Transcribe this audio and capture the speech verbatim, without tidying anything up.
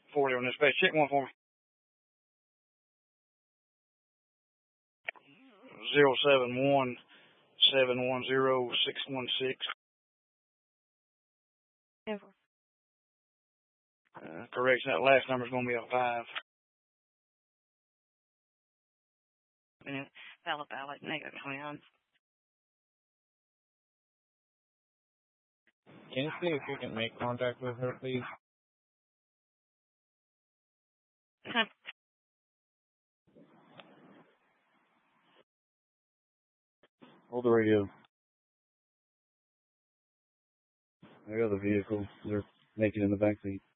forty on this page. Check one for me. Zero seven one seven one zero six one six. Uh, correction, that last number is going to be a five. Valid ballot, negative twenty-nine. Can you see if you can make contact with her, please? Hold the radio. I got the vehicle. They're naked in the backseat.